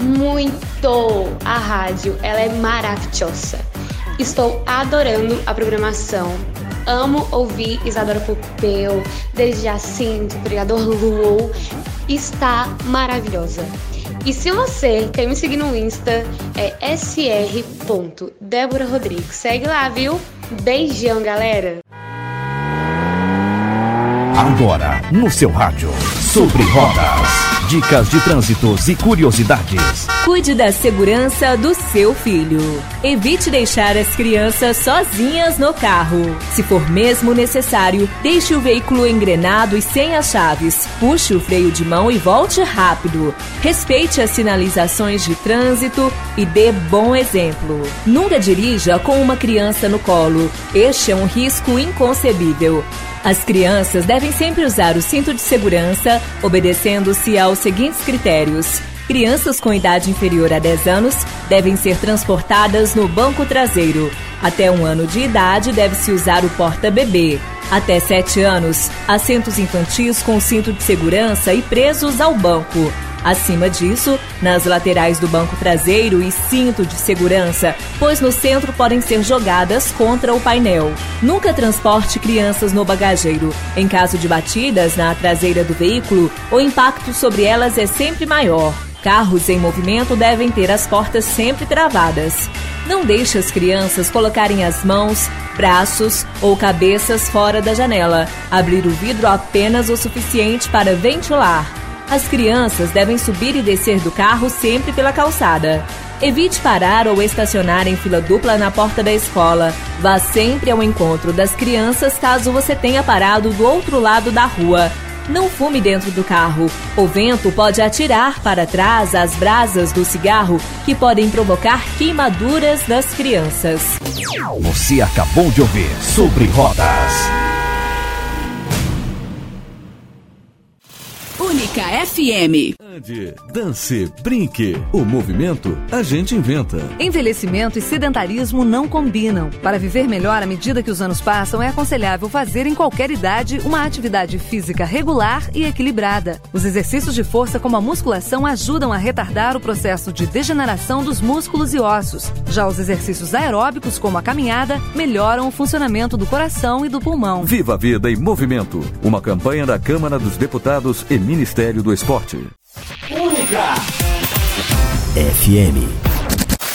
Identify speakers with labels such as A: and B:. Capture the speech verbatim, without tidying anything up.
A: muito! A rádio, ela é maravilhosa. Estou adorando a programação. Amo ouvir Isadora Pompeu, desde Jacinto, Pregador Luou. Está maravilhosa. E se você quer me seguir no Insta, é s r ponto débora rodrigues. Segue lá, viu? Beijão, galera!
B: Agora, no seu rádio, Sobre Rodas. Dicas de trânsitos e curiosidades.
C: Cuide da segurança do seu filho. Evite deixar as crianças sozinhas no carro. Se for mesmo necessário, deixe o veículo engrenado e sem as chaves. Puxe o freio de mão e volte rápido. Respeite as sinalizações de trânsito e dê bom exemplo. Nunca dirija com uma criança no colo. Este é um risco inconcebível. As crianças devem sempre usar o cinto de segurança, obedecendo-se aos seguintes critérios. Crianças com idade inferior a dez anos devem ser transportadas no banco traseiro. Até um ano de idade deve-se usar o porta-bebê. Até sete anos, assentos infantis com cinto de segurança e presos ao banco. Acima disso, nas laterais do banco traseiro e cinto de segurança, pois no centro podem ser jogadas contra o painel. Nunca transporte crianças no bagageiro. Em caso de batidas na traseira do veículo, o impacto sobre elas é sempre maior. Carros em movimento devem ter as portas sempre travadas. Não deixe as crianças colocarem as mãos, braços ou cabeças fora da janela. Abrir o vidro apenas o suficiente para ventilar. As crianças devem subir e descer do carro sempre pela calçada. Evite parar ou estacionar em fila dupla na porta da escola. Vá sempre ao encontro das crianças caso você tenha parado do outro lado da rua. Não fume dentro do carro. O vento pode atirar para trás as brasas do cigarro, que podem provocar queimaduras das crianças.
B: Você acabou de ouvir Sobre Rodas.
D: Única F M.
E: Ande, dance, brinque. O movimento a gente inventa.
F: Envelhecimento e sedentarismo não combinam. Para viver melhor à medida que os anos passam, é aconselhável fazer em qualquer idade uma atividade física regular e equilibrada. Os exercícios de força como a musculação ajudam a retardar o processo de degeneração dos músculos e ossos. Já os exercícios aeróbicos como a caminhada melhoram o funcionamento do coração e do pulmão.
E: Viva a vida em movimento. Uma campanha da Câmara dos Deputados e Ministério do Esporte.
B: Única F M.